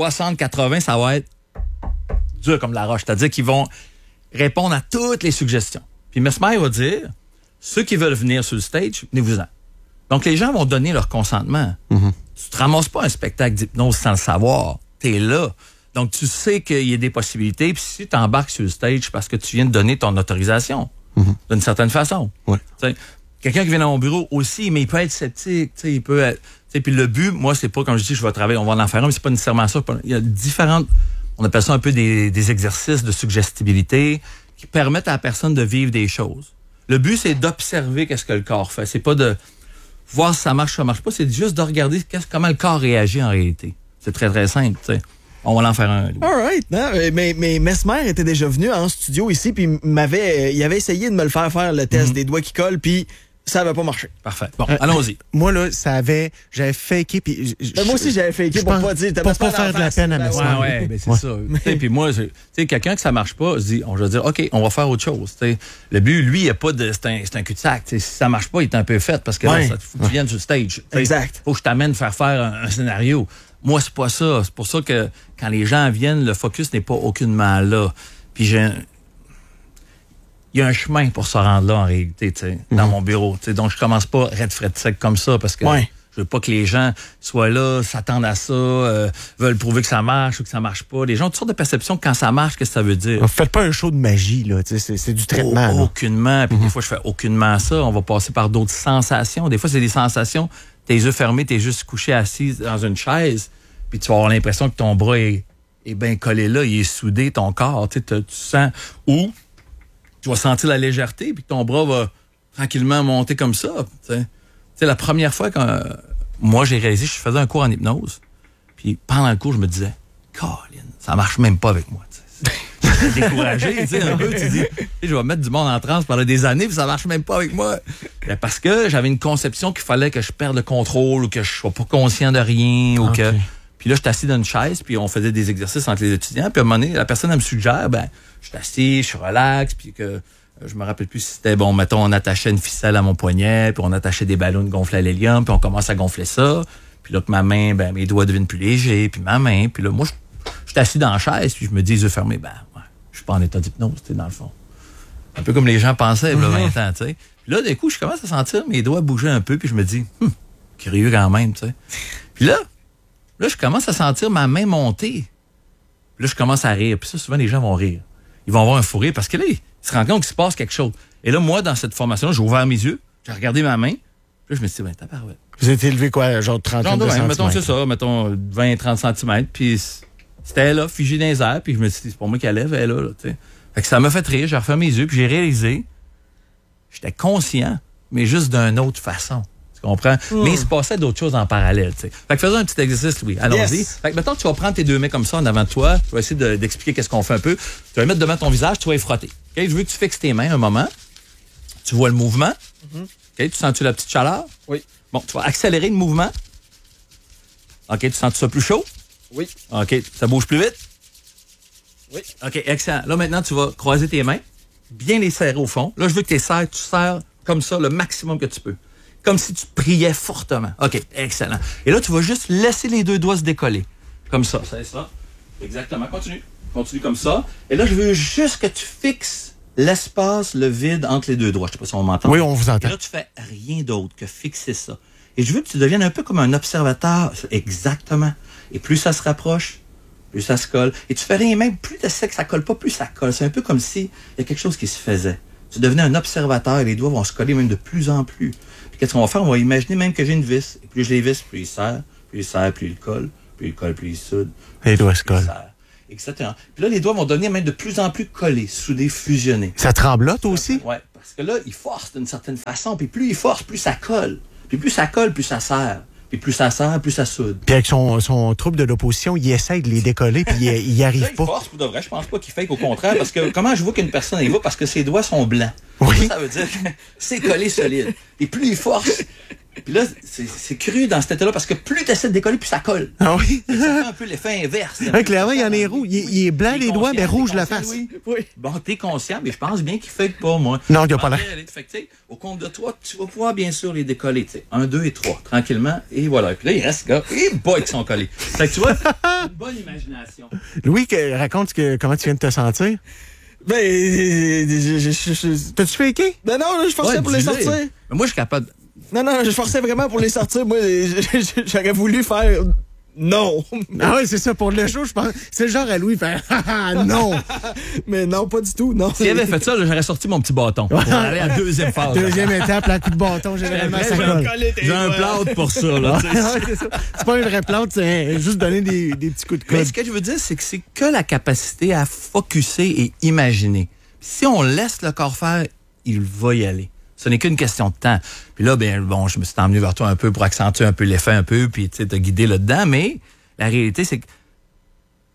60-80, ça va être dur comme la roche. C'est-à-dire qu'ils vont répondre à toutes les suggestions. Puis Mesmer va dire, ceux qui veulent venir sur le stage, venez-vous-en. Donc, les gens vont donner leur consentement. Mm-hmm. Tu te ramasses pas un spectacle d'hypnose sans le savoir. T'es là. Donc, tu sais qu'il y a des possibilités. Puis si tu embarques sur le stage parce que tu viens de donner ton autorisation, d'une certaine façon. Ouais. Quelqu'un qui vient dans mon bureau aussi, mais il peut être sceptique. Il peut être... Puis le but, moi, c'est pas, comme je dis, je vais travailler, on va en faire un, mais c'est pas nécessairement ça. Il y a différentes... On appelle ça un peu des exercices de suggestibilité qui permettent à la personne de vivre des choses. Le but, c'est d'observer qu'est-ce que le corps fait. C'est pas de voir si ça marche pas. C'est juste de regarder comment le corps réagit en réalité. C'est très, très simple. T'sais. On va en faire un. All right. Non, mais Mesmer était déjà venu en studio ici, puis il avait essayé de me le faire le test des doigts qui collent, puis ça n'avait pas marché. Parfait. Bon, allons-y. Moi, là, j'avais faké. Puis moi aussi, j'avais faké pour pas dire. Pour pas faire de la peine à Mesmer. Ouais, ben c'est ça. Puis moi, quelqu'un que ça marche pas, on va dire, OK, on va faire autre chose. T'sais. Le but, lui, il n'y a pas de. C'est un cul-de-sac. Si ça marche pas, il est un peu fait parce que là, faut que tu viennes sur le stage. Exact. Faut que je t'amène faire un scénario. Moi, c'est pas ça. C'est pour ça que quand les gens viennent, le focus n'est pas aucunement là. Puis il y a un chemin pour se rendre là, en réalité, dans mon bureau. Donc, je commence pas red fret sec comme ça parce que je veux pas que les gens soient là, s'attendent à ça, veulent prouver que ça marche ou que ça marche pas. Les gens ont toutes sortes de perceptions quand ça marche, qu'est-ce que ça veut dire? Faites pas un show de magie, là. C'est du traitement. Aucunement. Puis des fois, je fais aucunement ça. On va passer par d'autres sensations. Des fois, c'est des sensations. Tes yeux fermés, t'es juste couché assis dans une chaise, puis tu vas avoir l'impression que ton bras est bien collé là, il est soudé, ton corps. Tu sens où tu vas sentir la légèreté, puis ton bras va tranquillement monter comme ça. C'est la première fois que moi, j'ai réalisé, je faisais un cours en hypnose, puis pendant le cours, je me disais, Colin, ça marche même pas avec moi. J'étais découragé, un peu, tu dis, je vais mettre du monde en transe pendant des années, puis ça marche même pas avec moi. Parce que j'avais une conception qu'il fallait que je perde le contrôle, ou que je sois pas conscient de rien, ou que... Puis là, je suis assis dans une chaise, puis on faisait des exercices entre les étudiants, puis à un moment donné, la personne, elle me suggère, je suis assis, je suis relax, puis que je me rappelle plus si c'était, mettons, on attachait une ficelle à mon poignet, puis on attachait des ballons gonflés à l'hélium, puis on commence à gonfler ça, puis là que ma main, mes doigts deviennent plus légers, puis ma main, puis là, moi, je suis assis dans la chaise, puis je me dis, les yeux fermés, je suis pas en état d'hypnose, dans le fond. Un peu comme les gens pensaient, il y a 20 ans, tu sais. Puis là, d'un coup, je commence à sentir mes doigts bouger un peu, puis je me dis, curieux quand même, tu sais. Puis là, je commence à sentir ma main monter. Puis là, je commence à rire. Puis ça, souvent, les gens vont rire. Ils vont avoir un fou rire parce que là, ils se rendent compte qu'il se passe quelque chose. Et là, moi, dans cette formation-là, j'ai ouvert mes yeux, j'ai regardé ma main, puis là, je me suis dit, tabarouette. Vous êtes élevé quoi, genre 30 cm? Mettons, c'est ça, mettons 20-30 cm, puis c'était là, figé dans les airs, puis je me suis dit, c'est pour moi qu'elle lève, elle est là, tu sais. Fait que ça m'a fait rire, j'ai refait mes yeux, puis j'ai réalisé, j'étais conscient, mais juste d'une autre façon. Tu comprends? Mais il se passait d'autres choses en parallèle, tu sais. Fait que faisons un petit exercice, Louis. Allons-y. Yes. Fait que maintenant, tu vas prendre tes deux mains comme ça en avant de toi. Tu vas essayer d'expliquer qu'est-ce qu'on fait un peu. Tu vas les mettre devant ton visage, tu vas les frotter. Okay? Je veux que tu fixes tes mains un moment. Tu vois le mouvement. Okay? Tu sens-tu la petite chaleur? Oui. Bon, tu vas accélérer le mouvement. OK, tu sens ça plus chaud? Oui. OK, ça bouge plus vite? Oui. OK, excellent. Là, maintenant, tu vas croiser tes mains, bien les serrer au fond. Là, je veux que tu serres comme ça le maximum que tu peux. Comme si tu priais fortement. OK, excellent. Et là, tu vas juste laisser les deux doigts se décoller. Comme ça. C'est ça. Exactement. Continue. Continue comme ça. Et là, je veux juste que tu fixes l'espace, le vide entre les deux doigts. Je sais pas si on m'entend. Oui, on vous entend. Et là, tu fais rien d'autre que fixer ça. Et je veux que tu deviennes un peu comme un observateur. Exactement. Et plus ça se rapproche, plus ça se colle. Et tu fais rien, même plus de ça que ça colle pas, plus ça colle. C'est un peu comme s'il y a quelque chose qui se faisait. Tu devenais un observateur et les doigts vont se coller même de plus en plus. Puis qu'est-ce qu'on va faire? On va imaginer même que j'ai une vis. Et plus je les visse, plus il serre, plus il serre, plus il colle, plus il colle, plus il soude. Les doigts se collent. Etc. Puis là, les doigts vont devenir même de plus en plus collés, soudés, fusionnés. Ça tremblote aussi? Oui, parce que là, il force d'une certaine façon. Puis plus il force, plus ça colle. Puis plus ça colle, plus ça serre. Puis plus ça serre, plus ça soude. Puis avec son trouble de l'opposition, il essaie de les décoller, puis il n'y arrive pas. Il force pour de vrai. Je pense pas qu'il fake, au contraire. Parce que comment je vois qu'une personne y va? Parce que ses doigts sont blancs. Oui. Ça veut dire que c'est collé solide. Et plus il force, puis là, c'est cru dans cet état-là, parce que plus tu essaies de décoller, plus ça colle. Ah oui? Ça fait un peu l'effet inverse. Clairement, il y en a rouge. Il est blanc les doigts, mais rouge la face. Oui. Bon, t'es conscient, mais je pense bien qu'il fake pas, moi. Non, il n'y a pas l'air. Fait que, au compte de toi, tu vas pouvoir bien sûr les décoller. 1, 2 et 3, tranquillement, et voilà. Puis là, il reste, gars, et boy, qui sont collés. Fait que tu vois, une bonne imagination. Louis, raconte comment tu viens de te sentir. T'as-tu faké? Ben non, je forçais pour les sortir. Mais moi, je suis capable. Non, je forçais vraiment pour les sortir. Moi, j'aurais voulu faire non. Ah oui, c'est ça. Pour le show, je pense. C'est le genre à Louis faire non. Mais non, pas du tout. Non. S'il avait fait ça, j'aurais sorti mon petit bâton. On allait à la deuxième phase. Deuxième étape, la coup de bâton, généralement, ça colle. J'ai un plâtre pour ça. Là, c'est pas un vrai plâtre, c'est juste donner des petits coups de coude. Mais ce que je veux dire, c'est que c'est que la capacité à focusser et imaginer. Si on laisse le corps faire, il va y aller. Ce n'est qu'une question de temps. Puis là, je me suis emmené vers toi un peu pour accentuer un peu l'effet un peu, puis tu sais, te guider là-dedans. Mais la réalité, c'est qu'à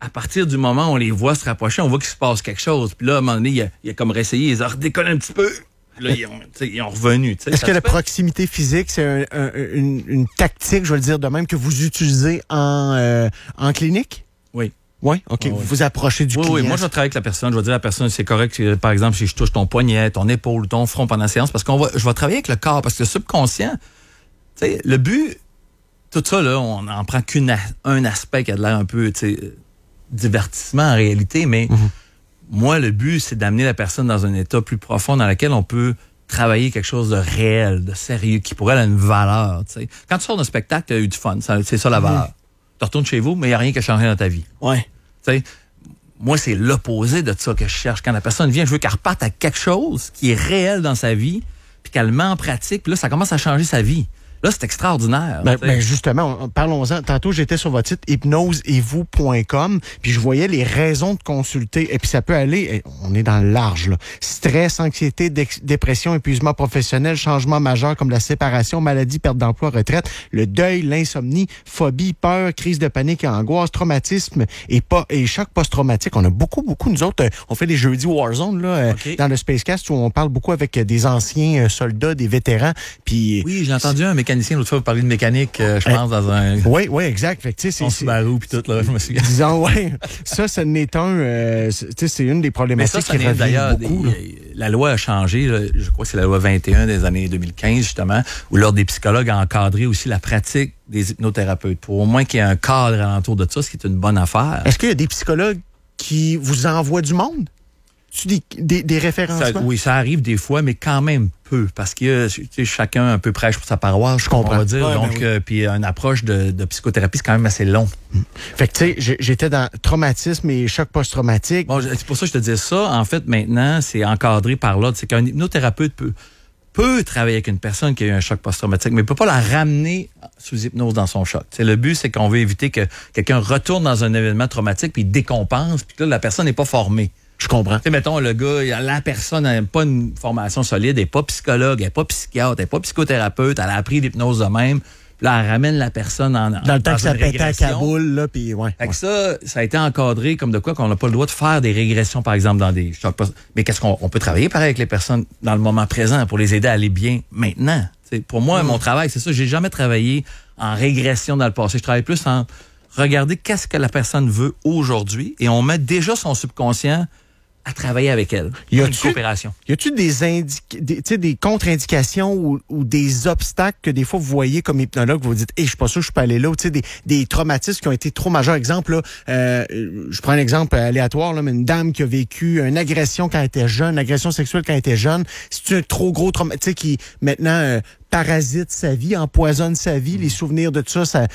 à partir du moment où on les voit se rapprocher, on voit qu'il se passe quelque chose. Puis là, à un moment donné, il a comme réessayé, ils ont redécollé un petit peu. Là, ils ont revenu. Est-ce que la proximité physique, c'est une tactique, je vais le dire de même, que vous utilisez en clinique? Oui. Oui, OK. Vous vous approchez du client. Oui, moi, je vais travailler avec la personne. Je vais dire à la personne, c'est correct, par exemple, si je touche ton poignet, ton épaule, ton front pendant la séance, parce je vais travailler avec le corps, parce que le subconscient, tu sais, le but, tout ça, là, on n'en prend qu'un aspect qui a de l'air un peu, tu sais, divertissement en réalité, mais moi, le but, c'est d'amener la personne dans un état plus profond dans lequel on peut travailler quelque chose de réel, de sérieux, qui pourrait avoir une valeur. Tu sais. Quand tu sors d'un spectacle, tu as eu du fun, c'est ça la valeur. Tu retournes chez vous, mais il n'y a rien qui a changé dans ta vie. Ouais. Tu sais, moi, c'est l'opposé de ça que je cherche. Quand la personne vient, je veux qu'elle reparte à quelque chose qui est réel dans sa vie, puis qu'elle le met en pratique, puis là, ça commence à changer sa vie. Là, c'est extraordinaire. Ben justement, parlons-en. Tantôt, j'étais sur votre site hypnoseetvous.com, puis je voyais les raisons de consulter. Et puis ça peut aller, on est dans le large, là. Stress, anxiété, dépression, épuisement professionnel, changement majeur comme la séparation, maladie, perte d'emploi, retraite, le deuil, l'insomnie, phobie, peur, crise de panique et angoisse, traumatisme et choc post-traumatique. On a beaucoup, nous autres, on fait des jeudis Warzone, là, dans le Spacecast, où on parle beaucoup avec des anciens soldats, des vétérans. Puis oui, j'ai entendu un mécanicien l'autre fois vous parler de mécanique, je pense, dans un... Oui, exact. Fait que, son Subaru puis tout, là, je me souviens. Disons, ça n'est un... c'est une des problématiques qui revient d'ailleurs, beaucoup. La loi a changé, là, je crois que c'est la loi 21 des années 2015, justement, où l'Ordre des psychologues a encadré aussi la pratique des hypnothérapeutes, pour au moins qu'il y ait un cadre alentour de ça, ce qui est une bonne affaire. Est-ce qu'il y a des psychologues qui vous envoient du monde? Des référencements? Oui, ça arrive des fois, mais quand même peu, parce que chacun un peu prêche pour sa paroisse, je comprends. On va dire. Ouais, donc, puis une approche de psychothérapie, c'est quand même assez long. Fait que tu sais, j'étais dans traumatisme et choc post-traumatique. Bon, c'est pour ça que je te dis ça. En fait, maintenant, c'est encadré par l'ordre. C'est qu'un hypnothérapeute peut travailler avec une personne qui a eu un choc post-traumatique, mais il peut pas la ramener sous hypnose dans son choc. T'sais, le but, c'est qu'on veut éviter que quelqu'un retourne dans un événement traumatique puis il décompense, puis là, la personne n'est pas formée. Je comprends. Tu sais, mettons, le gars, la personne n'a pas une formation solide, elle n'est pas psychologue, elle n'est pas psychiatre, elle n'est pas psychothérapeute, elle a appris l'hypnose de même. Puis là, elle ramène la personne dans le temps que ça pète à Kaboul, là, puis ouais. Fait que ça a été encadré comme de quoi qu'on n'a pas le droit de faire des régressions, par exemple, dans des chocs. Mais qu'est-ce qu'on peut travailler pareil avec les personnes dans le moment présent pour les aider à aller bien maintenant. T'sais, pour moi, mon travail, c'est ça. J'ai jamais travaillé en régression dans le passé. Je travaille plus en regarder qu'est-ce que la personne veut aujourd'hui et on met déjà son subconscient à travailler avec elle. Une coopération. Y a-tu des contre-indications ou des obstacles que des fois vous voyez comme hypnologue, vous vous dites, je suis pas sûr que je peux aller là, ou des traumatismes qui ont été trop majeurs. Exemple, là, je prends un exemple aléatoire, là, mais une dame qui a vécu une agression quand elle était jeune, une agression sexuelle quand elle était jeune, c'est un trop gros traumatisme qui maintenant parasite sa vie, empoisonne sa vie, les souvenirs de tout ça,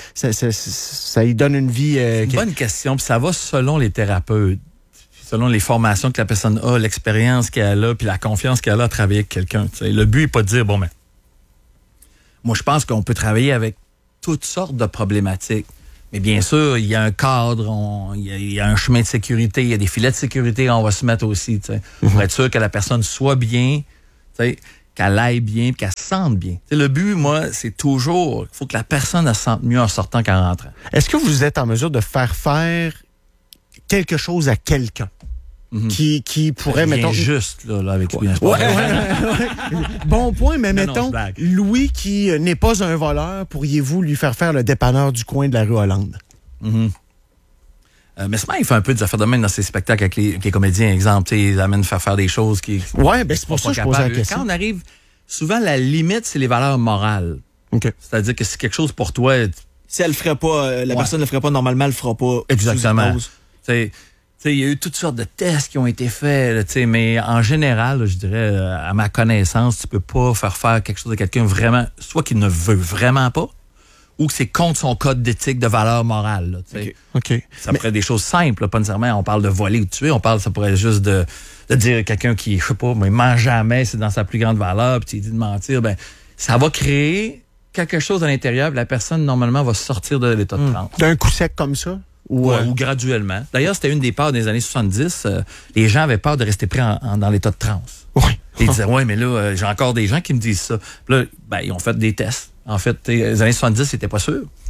ça lui donne une vie. C'est une bonne question, puis ça va selon les thérapeutes. Selon les formations que la personne a, l'expérience qu'elle a, puis la confiance qu'elle a à travailler avec quelqu'un. T'sais. Le but n'est pas de dire, bon, mais moi, je pense qu'on peut travailler avec toutes sortes de problématiques. Mais bien sûr, il y a un cadre, il y a un chemin de sécurité, il y a des filets de sécurité qu'on va se mettre aussi, pour être sûr que la personne soit bien, qu'elle aille bien, qu'elle se sente bien. T'sais, le but, moi, c'est toujours, il faut que la personne se sente mieux en sortant qu'en rentrant. Est-ce que vous êtes en mesure de faire quelque chose à quelqu'un? Qui pourrait, mettons... juste, là avec lui. Ouais. Bon point, mais mettons, Louis, qui n'est pas un voleur, pourriez-vous lui faire le dépanneur du coin de la rue Hollande? Mais il fait un peu des affaires de même dans ses spectacles avec les comédiens, exemple. Ils amènent faire des choses qui... Ouais, c'est pour ça que je pose la question. Quand on arrive, souvent, la limite, c'est les valeurs morales. Okay. C'est-à-dire que si quelque chose pour toi... Si elle le ferait pas, la personne ne le ferait pas normalement, elle le fera pas. Exactement. Il y a eu toutes sortes de tests qui ont été faits, là, mais en général, là, je dirais, à ma connaissance, tu peux pas faire quelque chose à quelqu'un vraiment, soit qu'il ne veut vraiment pas, ou que c'est contre son code d'éthique, de valeur morale. Là, OK. Ça pourrait être des choses simples, là, pas nécessairement on parle de voler ou de tuer, ça pourrait être juste de dire à quelqu'un qui, je sais pas, mais mange jamais, c'est dans sa plus grande valeur, puis tu dis de mentir, ça va créer quelque chose à l'intérieur, puis la personne, normalement, va sortir de l'état de transe. D'un coup sec comme ça? Ou graduellement. D'ailleurs, c'était une des peurs des années 70. Les gens avaient peur de rester pris dans l'état de transe. Oui. Ils disaient, mais là, j'ai encore des gens qui me disent ça. Puis là, ils ont fait des tests. En fait, les années 70, c'était pas sûr.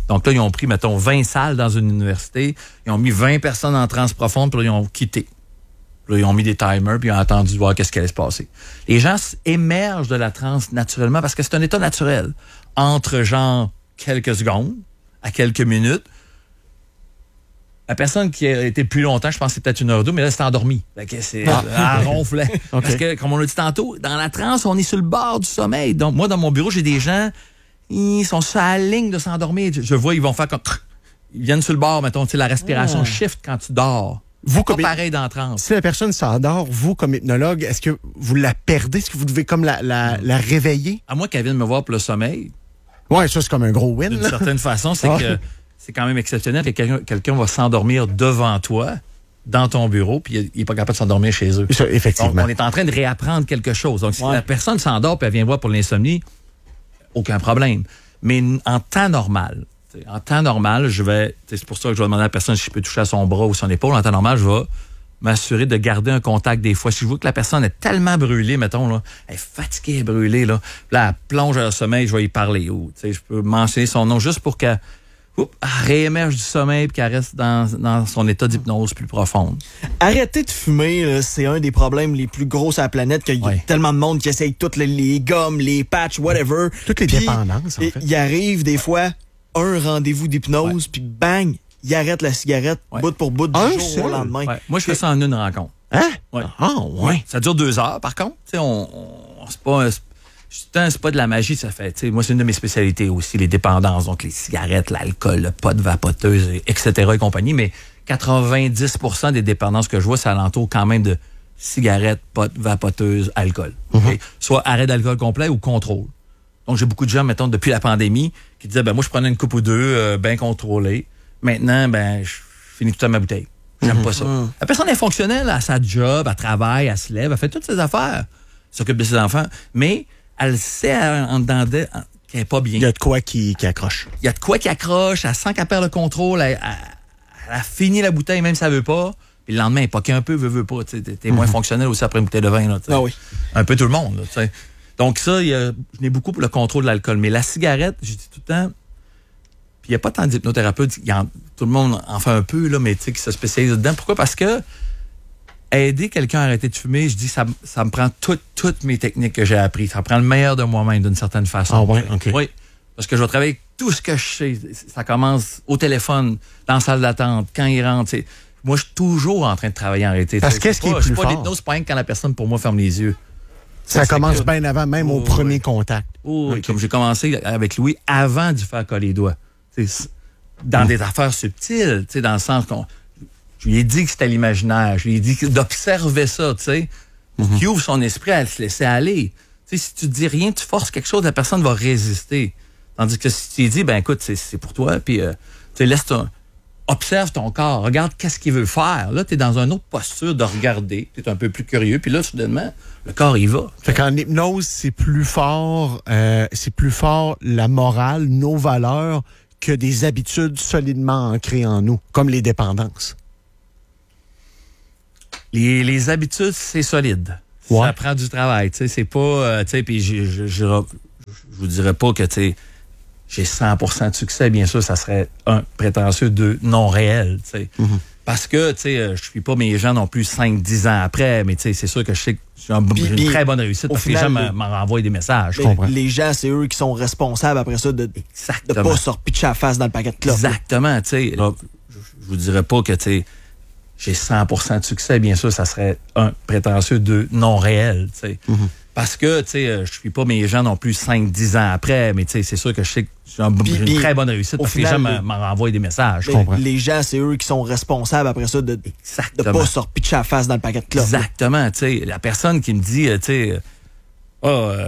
Donc là, ils ont pris, mettons, 20 salles dans une université, ils ont mis 20 personnes en transe profonde, puis là, ils ont quitté. Là, ils ont mis des timers, puis ils ont attendu voir qu'est-ce qui allait se passer. Les gens émergent de la transe naturellement parce que c'est un état naturel. Entre, genre, quelques secondes à quelques minutes, la personne qui a été plus longtemps, je pense que c'est peut-être 1 heure ou 2, mais là, c'est endormi. Elle ronflait. Okay. Parce que, comme on l'a dit tantôt, dans la transe, on est sur le bord du sommeil. Donc, moi, dans mon bureau, j'ai des gens, ils sont sur la ligne de s'endormir. Je vois, ils vont faire comme... Ils viennent sur le bord, mettons, la respiration shift quand tu dors. Vous, pas pareil dans la transe. Si la personne s'endort, vous, comme hypnologue, est-ce que vous la perdez? Est-ce que vous devez comme la réveiller? À moins qu'elle vienne me voir pour le sommeil. Ouais, ça, c'est comme un gros win. D'une certaine façon, c'est que c'est quand même exceptionnel que quelqu'un va s'endormir devant toi, dans ton bureau, puis il n'est pas capable de s'endormir chez eux. Ça, effectivement. Donc, on est en train de réapprendre quelque chose. Donc, si la personne s'endort et elle vient voir pour l'insomnie, aucun problème. Mais en temps normal, c'est pour ça que je vais demander à la personne si je peux toucher à son bras ou son épaule. En temps normal, je vais m'assurer de garder un contact des fois. Si je vois que la personne est tellement brûlée, mettons, là, elle est fatiguée, brûlée, là elle plonge dans le sommeil, je vais y parler. Ou, je peux mentionner son nom juste pour qu'elle réémerge du sommeil et qu'elle reste dans son état d'hypnose plus profonde. Arrêter de fumer, là, c'est un des problèmes les plus gros sur la planète, qu'il y a tellement de monde qui essaye toutes les gommes, les patchs, whatever. Toutes les dépendances, en fait. Il arrive des fois un rendez-vous d'hypnose, puis bang, il arrête la cigarette bout pour bout du jour au lendemain. Ouais. Moi, je fais ça en une rencontre. Hein? Ouais. Ah, ouais. Ça dure 2 heures, par contre. C'est pas de la magie, ça fait. Moi, c'est une de mes spécialités aussi, les dépendances, donc les cigarettes, l'alcool, le pot de vapoteuse, etc. et compagnie. Mais 90% des dépendances que je vois, c'est alentour quand même de cigarettes, pot, vapoteuse, alcool. Okay? Soit arrêt d'alcool complet ou contrôle. Donc, j'ai beaucoup de gens, mettons, depuis la pandémie, qui disaient, moi, je prenais une coupe ou deux, bien contrôlée. Maintenant, je finis tout à ma bouteille. J'aime pas ça. La personne est fonctionnelle, à sa job, elle travaille, elle se lève, elle fait toutes ses affaires. Elle s'occupe de ses enfants. Mais elle sait en dedans d'elle qu'elle n'est pas bien. Il y a de quoi qui accroche. Il y a de quoi qui accroche. Elle sent qu'elle perd le contrôle. Elle a fini la bouteille, même si elle veut pas. Puis le lendemain, elle poque un peu, veut pas. T'es moins fonctionnel aussi après une bouteille de vin. Là, oui. Un peu tout le monde. Là, donc ça, je n'ai beaucoup pour le contrôle de l'alcool. Mais la cigarette, je dis tout le temps, puis il n'y a pas tant d'hypnothérapeutes, tout le monde en fait un peu, là, mais qui se spécialise dedans. Pourquoi? Parce que aider quelqu'un à arrêter de fumer, je dis ça me prend toutes mes techniques que j'ai apprises. Ça prend le meilleur de moi-même d'une certaine façon. Ah ouais, OK. Oui, parce que je vais travailler avec tout ce que je sais. Ça commence au téléphone, dans la salle d'attente, quand il rentre. Moi, je suis toujours en train de travailler en arrêter. Parce qu'est-ce qui est plus je suis pas fort? l'hypnose, c'est pas rien que quand la personne, pour moi, ferme les yeux. Ça commence bien avant, même au premier contact. Oui, comme j'ai commencé avec Louis avant d'y faire coller les doigts. Dans des affaires subtiles, dans le sens qu'on... Je lui ai dit que c'était l'imaginaire. Je lui ai dit d'observer ça, qui ouvre son esprit à se laisser aller. Si tu dis rien, tu forces quelque chose, la personne va résister. Tandis que si tu lui dis, écoute, c'est pour toi, puis observe ton corps, regarde qu'est-ce qu'il veut faire. Là, tu es dans une autre posture de regarder. Tu es un peu plus curieux, puis là, soudainement, le corps y va. Fait qu'en hypnose, c'est plus fort la morale, nos valeurs, que des habitudes solidement ancrées en nous, comme les dépendances. Les habitudes, c'est solide. Ouais. Ça prend du travail. C'est pas... puis je vous dirais pas que j'ai 100% de succès. Bien sûr, ça serait prétentieux, non réel. Parce que je suis pas mes gens non plus 5-10 ans après, mais c'est sûr que je sais que j'ai une très bonne réussite parce que les gens m'en renvoient des messages. Je comprends. Les gens, c'est eux qui sont responsables après ça de pas se repitcher la face dans le paquet de clopes. Exactement. Je vous dirais pas que j'ai 100% de succès. Bien sûr, ça serait prétentieux, non réel. Parce que je suis pas mes gens non plus 5-10 ans après, mais c'est sûr que je sais que j'ai une très bonne réussite parce que les gens m'en renvoient des messages. Je comprends. Les gens, c'est eux qui sont responsables après ça de pas se repitcher la face dans le paquet de clopes. Exactement. La personne qui me dit,